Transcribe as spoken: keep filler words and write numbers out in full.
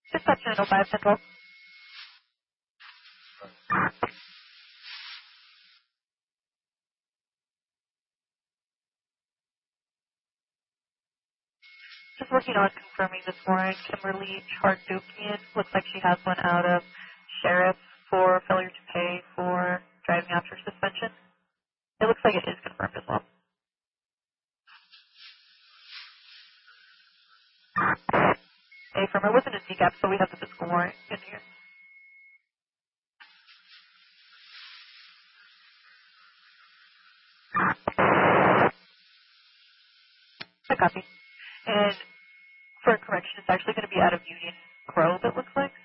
Dispatch nine oh five, Central. Just working on confirming this warrant. Kimberly Chardukian. Looks like she has one out of sheriff for failure to pay for driving after suspension. It looks like it is confirmed as well. A firm. It wasn't a C CAP, so we have the physical warrant in here. A copy. And for a correction, it's actually going to be out of Union Grove, it looks like.